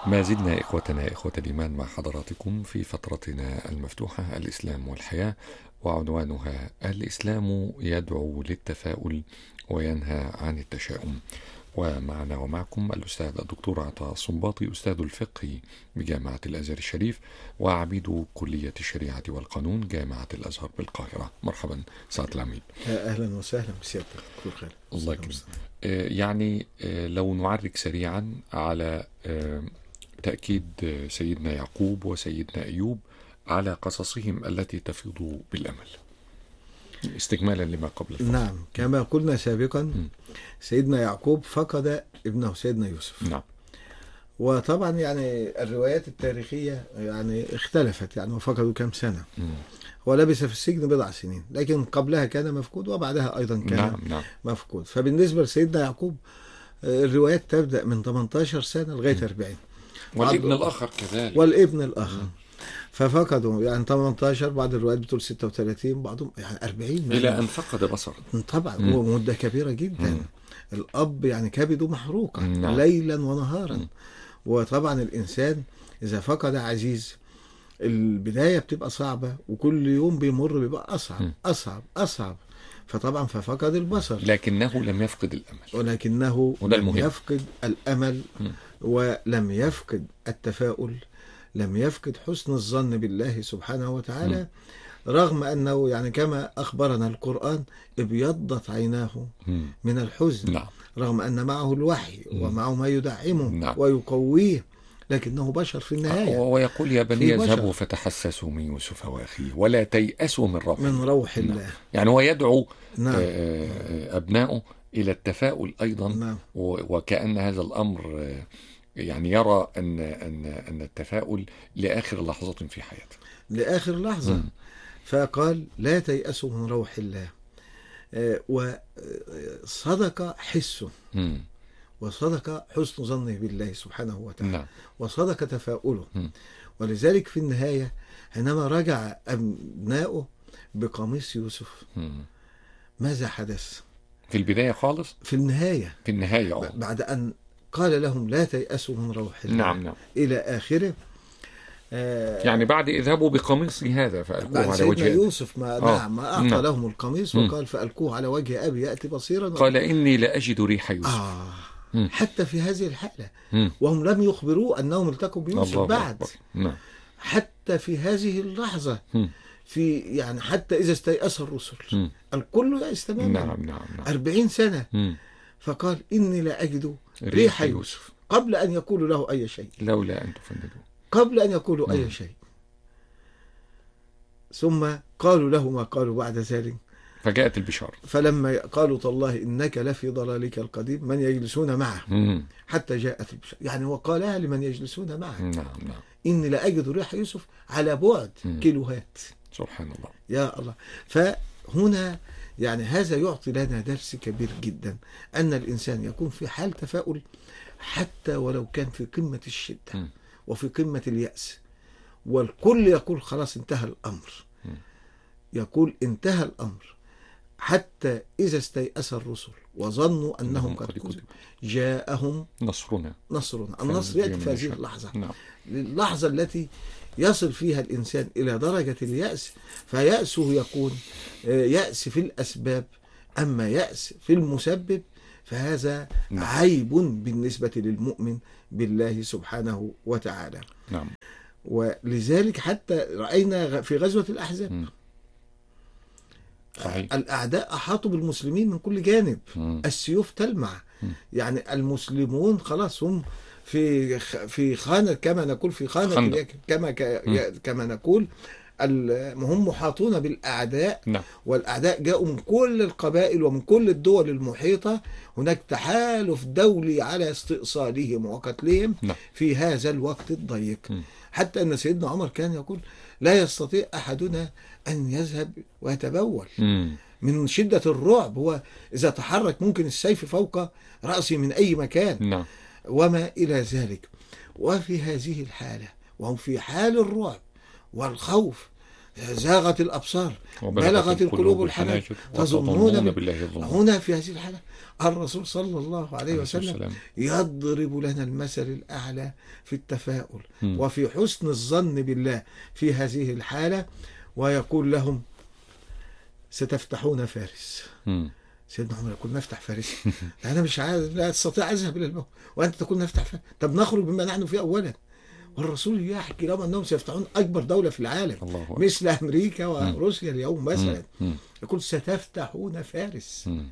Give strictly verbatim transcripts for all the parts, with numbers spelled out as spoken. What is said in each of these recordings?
ما زلنا إخوتنا إخوة الإيمان مع حضراتكم في فترتنا المفتوحة الإسلام والحياة، وعنوانها الإسلام يدعو للتفاؤل وينهى عن التشاؤم. ومعنا ومعكم الأستاذ الدكتور عطاء الصنباطي، أستاذ الفقه بجامعة الأزهر الشريف وعميد كلية الشريعة والقانون جامعة الأزهر بالقاهرة. مرحبا سعادة العميد. أهلا وسهلا بسيادتك، كل خير. الله يكرمك. يعني لو نعرج سريعا على تأكيد سيدنا يعقوب وسيدنا أيوب على قصصهم التي تفيض بالأمل، استكمالا لما قبل الفصل. نعم، كما قلنا سابقا م. سيدنا يعقوب فقد ابنه سيدنا يوسف. نعم. وطبعا يعني الروايات التاريخية يعني اختلفت، يعني وفقدوا كم سنة. م. ولبث في السجن بضع سنين، لكن قبلها كان مفقود وبعدها أيضا كان نعم. نعم. مفقود. فبالنسبة لسيدنا يعقوب الروايات تبدأ من ثمانية عشر سنة لغاية أربعين. والابن الآخر كذلك. والابن الآخر م. ففقدوا يعني ثمانية عشر، بعض الروايات بتقول ستة وثلاثين، بعضهم يعني أربعين إلى أن فقد بصره. طبعا هو مدة كبيرة جدا. مم. الأب يعني كبده محروقة. نعم. ليلا ونهارا. مم. وطبعا الإنسان إذا فقد عزيز البداية بتبقى صعبة، وكل يوم بيمر بيبقى أصعب. مم. أصعب أصعب فطبعا ففقد البصر، لكنه لم يفقد الأمل. ولكنه لم المهم. يفقد الأمل. مم. ولم يفقد التفاؤل، لم يفقد حسن الظن بالله سبحانه وتعالى. م. رغم أنه يعني كما أخبرنا القرآن ابيضت عيناه م. من الحزن. نعم. رغم أن معه الوحي م. ومعه ما يدعمه. نعم. ويقويه، لكنه بشر في النهاية. ويقول يا بني اذهبوا فتحسسوا من يوسف وأخيه ولا تيأسوا من روح من روح الله. نعم. يعني هو يدعو نعم. أبنائه إلى التفاؤل أيضا. نعم. وكأن هذا الأمر يعني يرى أن أن أن التفاؤل لآخر لحظة في حياته، لآخر لحظة. م. فقال لا تيأسوا من روح الله. آه وصدق حسه. م. وصدق حسن ظنه بالله سبحانه وتعالى. نعم. وصدق تفاؤله. م. ولذلك في النهاية حينما رجع أبنائه بقميص يوسف، م. ماذا حدث؟ في البداية خالص؟ في النهاية. في النهاية أوه. بعد أن قال لهم لا تيأسوا من روح الله. نعم نعم. إلى آخره. آه يعني بعد اذهبوا بقميصي هذا فألقوه على وجه يوسف ما, آه. نعم ما أعطى نعم. لهم القميص وقال فألقوه على وجه أبي يأتي بصيرا. قال إني لأجد ريح يوسف. آه. حتى في هذه الحالة مم. وهم لم يخبروا أنهم التقوا بيوسف بعد. نعم. حتى في هذه اللحظة مم. في يعني حتى إذا استيأس الرسل مم. الكل يأس تماما. نعم نعم نعم. أربعين سنة مم. فقال إني لا أجد ريح يوسف قبل أن يقولوا له أي شيء. لولا أن تفندوا. قبل أن يقولوا مم. أي شيء. ثم قالوا له ما قالوا بعد ذلك، فجاءت البشارة. فلما قالوا تالله إنك لفي ضلالك القديم من يجلسون معه مم. حتى جاءت البشارة. يعني وقالها لمن يجلسون معه. نعم نعم. إني لا أجد ريح يوسف على بعد مم. كيلوهات. سبحان الله. يا الله. فهنا يعني هذا يعطي لنا درس كبير جدا، أن الإنسان يكون في حال تفاؤل حتى ولو كان في قمة الشدة م. وفي قمة اليأس، والكل يقول خلاص انتهى الأمر. م. يقول انتهى الأمر حتى إذا استيأس الرسل وظنوا أنهم قد كذبوا جاءهم نصرنا. نصرنا النصر يأتي في هذه اللحظة. نعم. اللحظة التي يصل فيها الإنسان إلى درجة اليأس، فيأسه يكون يأس في الأسباب، أما يأس في المسبب فهذا نعم. عيب بالنسبة للمؤمن بالله سبحانه وتعالى. نعم. ولذلك حتى رأينا في غزوة الأحزاب م. صحيح. الأعداء أحاطوا بالمسلمين من كل جانب. م. السيوف تلمع. م. يعني المسلمون خلاص هم في في خانة كما نقول في خانة كما كما نقول هم محاطون بالأعداء. نعم. والأعداء جاءوا من كل القبائل ومن كل الدول المحيطة. هناك تحالف دولي على استئصالهم وقتلهم. نعم. في هذا الوقت الضيق. م. حتى أن سيدنا عمر كان يقول لا يستطيع أحدنا أن يذهب ويتبول م. من شدة الرعب. هو إذا تحرك ممكن السيف فوق رأسه من أي مكان. نعم. وما إلى ذلك. وفي هذه الحالة وهم في حال الرعب والخوف زاغت الأبصار بلغت القلوب الحناجر تظنون بالله الظنون. هنا في هذه الحالة الرسول صلى الله عليه وسلم يضرب لنا المثل الأعلى في التفاؤل م. وفي حسن الظن بالله في هذه الحالة، ويقول لهم ستفتحون فارس. م. سيدنا عمر يقول نفتح فارس؟ أنا مش عارف، لا أستطيع أذهب إلى الموت وأنت تقول نفتح فارس، طب نخرج بما نحن فيه أولا. والرسول يحكي لهم أنهم سيفتحون أكبر دولة في العالم مثل أمريكا وروسيا اليوم مثلا. يقول ستفتحون فارس م.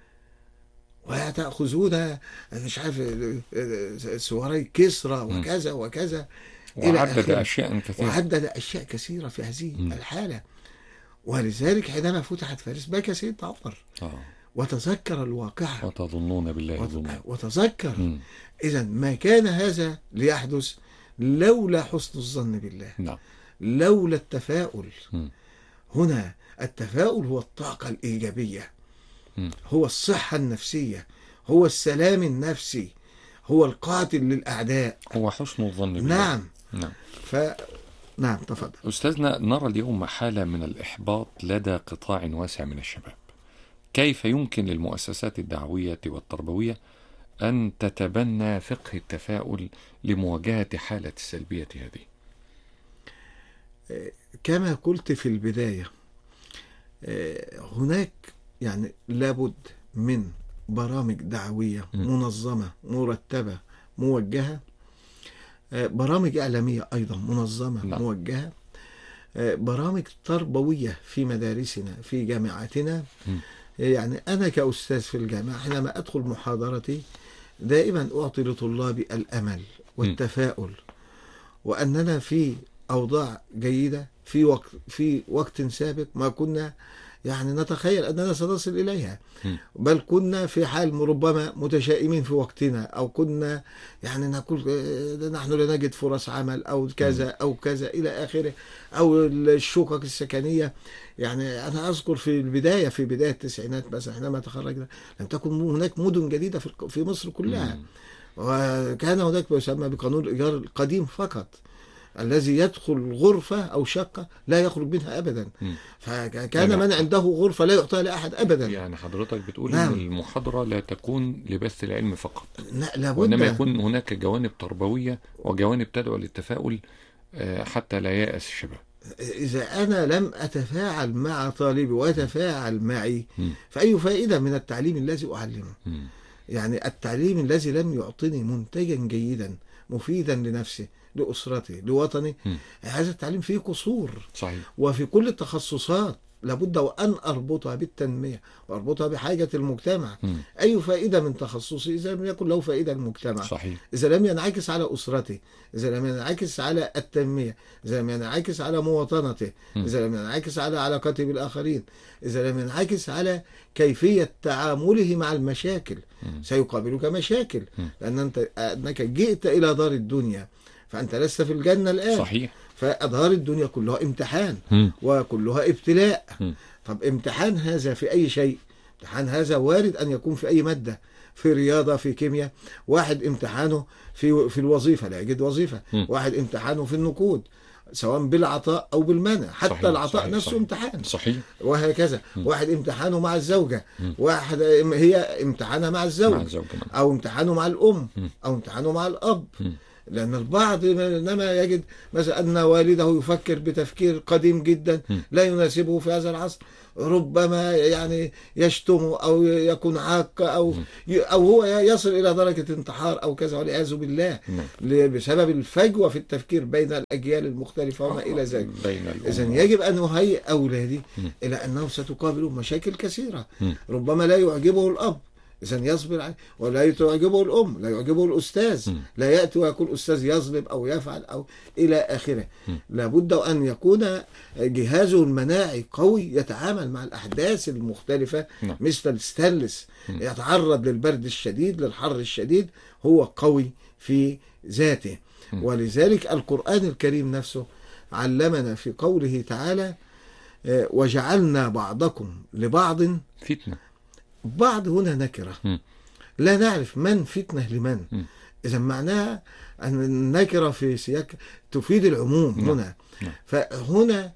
وتأخذون مش عارف سواري كسرى وكذا وكذا، وعدد أشياء كثيرة وعدد أشياء كثيرة في هذه م. الحالة. ولذلك حينما فتحت فارس بكى سيدنا عمر آه. وتذكر الواقعة. وتظنون بالله الظنون. وتذكر إذا ما كان هذا ليحدث لولا حسن الظن بالله. نعم. لولا التفاؤل. م. هنا التفاؤل هو الطاقة الإيجابية، م. هو الصحة النفسية، هو السلام النفسي، هو القاتل للأعداء، هو حسن الظن بالله. نعم. نعم. ف... نعم تفضل. أستاذنا، نرى اليوم حالة من الإحباط لدى قطاع واسع من الشباب. كيف يمكن للمؤسسات الدعوية والتربوية أن تتبنى فقه التفاؤل لمواجهة حالة السلبية هذه؟ كما قلت في البداية، هناك يعني لابد من برامج دعوية منظمة مرتبة موجهة، برامج إعلامية أيضا منظمة لا. موجهة، برامج تربوية في مدارسنا في جامعاتنا. م. يعني أنا كأستاذ في الجامعة حينما أدخل محاضرتي دائما أعطي لطلابي الأمل والتفاؤل، وأننا في أوضاع جيدة في وقت في وقت سابق ما كنا يعني نتخيل أننا سنصل إليها، بل كنا في حال ربما متشائمين في وقتنا، أو كنا يعني نقول نحن لا نجد فرص عمل أو كذا أو كذا إلى آخره، أو الشقق السكنية. يعني أنا أذكر في البداية في بداية التسعينات مثلا حينما تخرجنا لم تكن هناك مدن جديدة في مصر كلها، وكان هناك ما يسمى بقانون الإيجار القديم فقط، الذي يدخل غرفة أو شقة لا يخرج منها أبدا. م. فكان يعني من عنده غرفة لا يعطيها لأحد أبدا. يعني حضرتك بتقول نعم. أن المحاضرة لا تكون لبث العلم فقط، لا وإنما يكون هناك جوانب تربوية وجوانب تدعو للتفاؤل حتى لا يأس الشباب. إذا أنا لم أتفاعل مع طالبي ويتفاعل معي م. فأي فائدة من التعليم الذي أعلمه؟ م. يعني التعليم الذي لم يعطني منتجا جيدا مفيدا لنفسي لأسرتي لوطني، م. هذا التعليم فيه قصور. صحيح. وفي كل التخصصات لابد وأن أربطها بالتنمية وأربطها بحاجة المجتمع. م. أي فائدة من تخصصي إذا لم يكن له فائدة المجتمع؟ صحيح. إذا لم ينعكس على أسرتي، إذا لم ينعكس على التنمية، إذا لم ينعكس على مواطنته، م. إذا لم ينعكس على علاقته بالآخرين، إذا لم ينعكس على كيفية تعامله مع المشاكل، م. سيقابلك مشاكل، م. لأن أنت أنك جئت إلى دار الدنيا فأنت لست في الجنة الآن. صحيح. فأدوار الدنيا كلها امتحان م. وكلها ابتلاء. م. طب امتحان هذا في أي شيء؟ امتحان هذا وارد أن يكون في أي مادة، في رياضة، في كيمياء. واحد امتحانه في في الوظيفة لا يجد وظيفة، م. واحد امتحانه في النقود سواء بالعطاء أو بالمنع، حتى صحيح. العطاء صحيح. نفسه صحيح. امتحان. صحيح. وهكذا. م. واحد امتحانه مع الزوجة، م. واحد هي امتحانها مع الزوج، مع الزوج أو امتحانه مع الأم، م. أو امتحانه مع الأب. م. لأن البعض إنما يجد مثلا أن والده يفكر بتفكير قديم جدا لا يناسبه في هذا العصر، ربما يعني يشتمه أو يكون عاق أو أو هو يصل إلى درجة انتحار أو كذا والعياذ بالله، بسبب الفجوة في التفكير بين الأجيال المختلفة وما إلى ذلك. إذن يجب أن أهيئ أولادي إلى أنهم ستقابلوا مشاكل كثيرة، ربما لا يعجبه الأب إذن يصبر عليه، ولا تعجبه الأم، لا يعجبه الأستاذ، م. لا يأتي ويكون أستاذ يظلم أو يفعل أو إلى آخره. م. لابد أن يكون جهازه المناعي قوي يتعامل مع الأحداث المختلفة، م. مثل الستانلس يتعرض للبرد الشديد للحر الشديد، هو قوي في ذاته. م. ولذلك القرآن الكريم نفسه علمنا في قوله تعالى وجعلنا بعضكم لبعض فتنة. بعض هنا نكرة، م. لا نعرف من فتنة لمن. إذا معناها أن النكرة في سياق تفيد العموم. م. هنا م. فهنا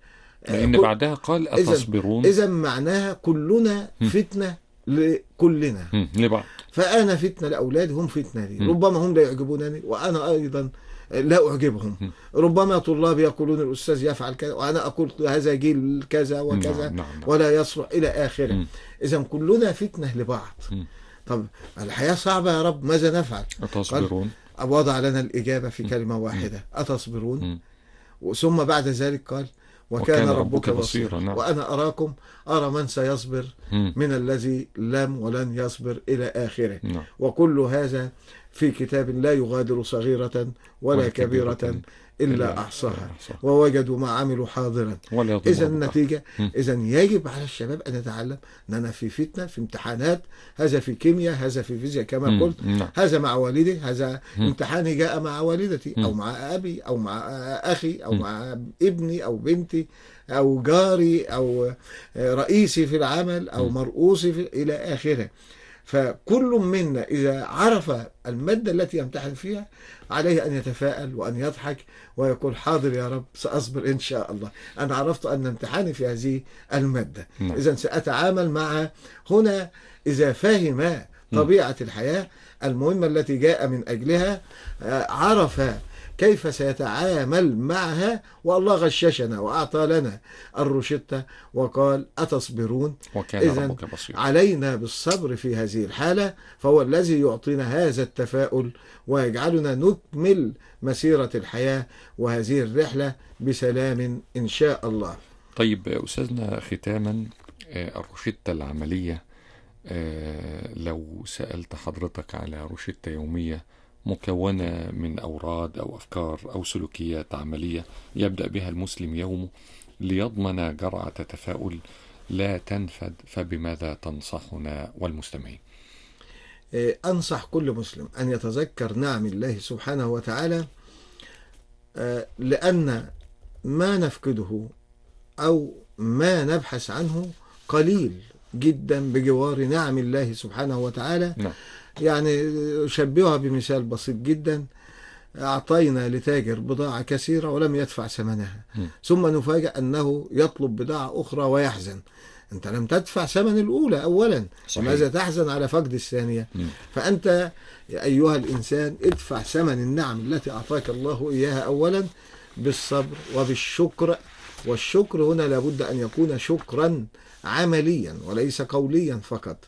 لأن بعدها قال أتصبرون. إذا معناها كلنا فتنة لكلنا م. لبعض. فأنا فتنة لأولادي، هم فتنة لي. م. ربما هم لا يعجبونني وأنا أيضا لا أعجبهم. م. ربما طلاب يقولون الأستاذ يفعل كذا وأنا أقول هذا جيل كذا وكذا. نعم. نعم. ولا يصلح إلى آخره. إذا كلنا فتنة لبعض. م. طب الحياة صعبة يا رب، ماذا نفعل؟ أتصبرون. وضع لنا الإجابة في كلمة واحدة: أتصبرون. ثم بعد ذلك قال: وكان, وكان ربك بصيرا. نعم. وأنا أراكم أرى من سيصبر من الذي لم ولن يصبر إلى آخره. نعم. وكل هذا في كتاب لا يغادر صغيرة ولا كبيرة إلا أحصاها ووجدوا ما عملوا حاضرا. إذا النتيجة، إذا يجب على الشباب أن يتعلم أننا في فتنة، في امتحانات، هذا في كيمياء، هذا في فيزياء كما قلت، هذا مع والدي، هذا امتحاني جاء مع والدتي أو مع أبي أو مع أخي أو مع ابني أو بنتي أو جاري أو رئيسي في العمل أو مرؤوسي في إلى آخره. فكل منا إذا عرف المادة التي يمتحن فيها عليه أن يتفاءل وأن يضحك ويقول: حاضر يا رب، سأصبر إن شاء الله، أنا عرفت أن امتحاني في هذه المادة. إذا سأتعامل مع هنا. إذا فهم طبيعة الحياة المهمة التي جاء من أجلها، عرف كيف سيتعامل معها. والله غششنا وأعطى لنا الروشتة وقال: أتصبرون. إذن علينا بالصبر في هذه الحالة، فهو الذي يعطينا هذا التفاؤل ويجعلنا نكمل مسيرة الحياة وهذه الرحلة بسلام إن شاء الله. طيب أستاذنا، ختاما الروشتة العملية، لو سألت حضرتك على روشتة يومية مكونة من أوراد أو أفكار أو سلوكيات عملية يبدأ بها المسلم يومه ليضمن جرعة تفاؤل لا تنفد، فبماذا تنصحنا والمستمعين؟ أنصح كل مسلم أن يتذكر نعم الله سبحانه وتعالى، لأن ما نفقده أو ما نبحث عنه قليل جدا بجوار نعم الله سبحانه وتعالى. نعم. يعني أشبهها بمثال بسيط جدا: أعطينا لتاجر بضاعة كثيرة ولم يدفع ثمنها، م. ثم نفاجأ أنه يطلب بضاعة أخرى ويحزن. أنت لم تدفع ثمن الأولى أولا، لماذا تحزن على فقد الثانية؟ م. فأنت أيها الإنسان ادفع ثمن النعم التي أعطاك الله إياها أولا بالصبر وبالشكر. والشكر هنا لابد أن يكون شكرا عمليا وليس قوليا فقط.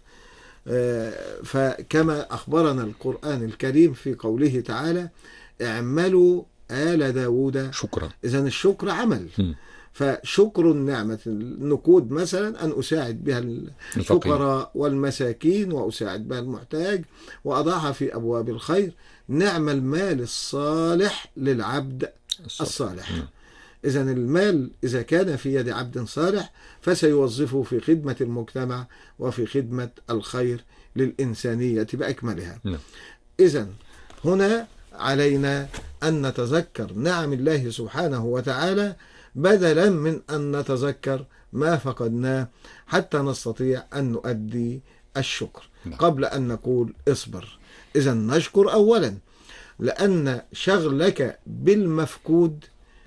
فكما أخبرنا القرآن الكريم في قوله تعالى: اعملوا آل داود شكرا. إذن الشكر عمل. م. فشكر النعمة النقود مثلا أن أساعد بها الفقراء والمساكين وأساعد بها المحتاج وأضعها في أبواب الخير. نعم المال الصالح للعبد الصالح. إذن المال إذا كان في يد عبد صالح فسيوظفه في خدمة المجتمع وفي خدمة الخير للإنسانية بأكملها. إذن هنا علينا أن نتذكر نعم الله سبحانه وتعالى بدلا من أن نتذكر ما فقدناه، حتى نستطيع أن نؤدي الشكر قبل أن نقول اصبر. إذن نشكر أولا، لأن شغلك بالمفقود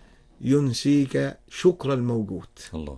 ينسيك شكر الموجود. الله.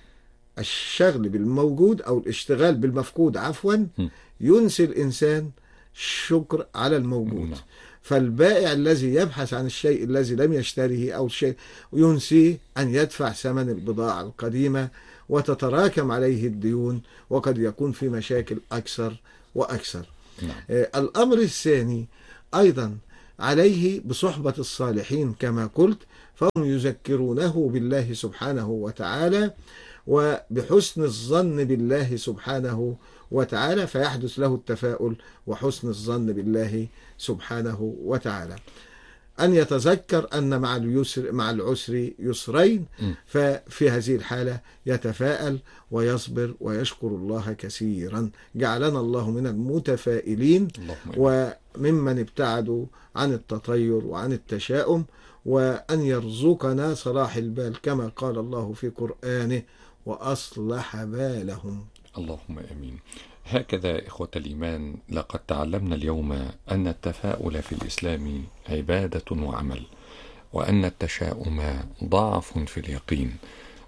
الشغل بالموجود أو الاشتغال بالمفقود عفوا ينسي الإنسان شكر على الموجود. م. فالبائع الذي يبحث عن الشيء الذي لم يشتريه أو الشيء ينسيه أن يدفع ثمن البضاعة القديمة وتتراكم عليه الديون وقد يكون في مشاكل أكثر وأكثر. م. آه الأمر الثاني أيضا عليه بصحبة الصالحين كما قلت، فهم يذكرونه بالله سبحانه وتعالى وبحسن الظن بالله سبحانه وتعالى، فيحدث له التفاؤل وحسن الظن بالله سبحانه وتعالى. أن يتذكر أن مع اليسر مع العسر يسرين، ففي هذه الحالة يتفاءل ويصبر ويشكر الله كثيرا. جعلنا الله من المتفائلين وممن ابتعدوا عن التطير وعن التشاؤم، وأن يرزقنا صلاح البال كما قال الله في قرآنه: وأصلح بالهم. اللهم آمين. هكذا إخوة الإيمان، لقد تعلمنا اليوم أن التفاؤل في الإسلام عبادة وعمل، وأن التشاؤم ضعف في اليقين،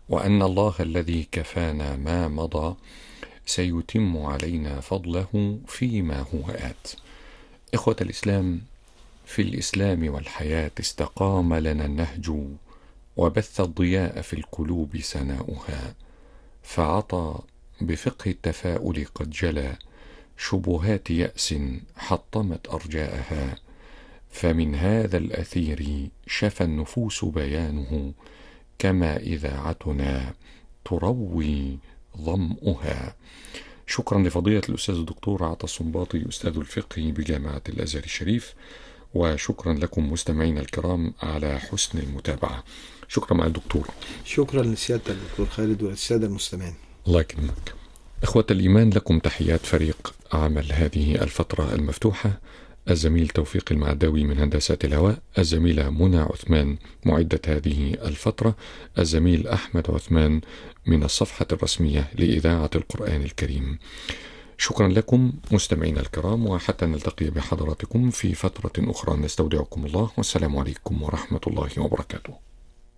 وأن الله الذي كفانا ما مضى سيتم علينا فضله فيما هو آت. إخوة الإسلام، في الإسلام والحياة استقام لنا النهج، وبث الضياء في القلوب سناؤها، فعطى بفقه التفاؤل قد جلى شبهات يأس حطمت أرجاءها، فمن هذا الأثير شفى النفوس بيانه، كما إذاعتنا تروي ظمؤها. شكرا لفضيلة الأستاذ الدكتور عطا السنباطي أستاذ الفقه بجامعة الأزهر الشريف، وشكرا لكم مستمعينا الكرام على حسن المتابعة. شكرا مع الدكتور. شكرا لسيادة الدكتور خالد وللسادة المستمعين. الله يكرمك. إخوة الإيمان، لكم تحيات فريق عمل هذه الفترة المفتوحة: الزميل توفيق المعداوي من هندسة الهواء، الزميلة منى عثمان معدة هذه الفترة، الزميل أحمد عثمان من الصفحة الرسمية لإذاعة القرآن الكريم. شكرا لكم مستمعينا الكرام، وحتى نلتقي بحضراتكم في فترة أخرى نستودعكم الله، والسلام عليكم ورحمة الله وبركاته.